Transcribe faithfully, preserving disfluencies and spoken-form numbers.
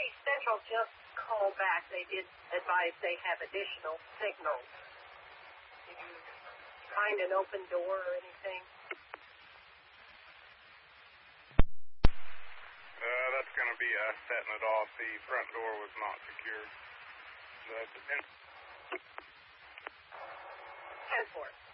Liberty Central just called back. They did advise they have additional signals. Did you find an open door or anything? Uh, that's going to be uh, setting it off. The front door was not secured. That depends. ten four.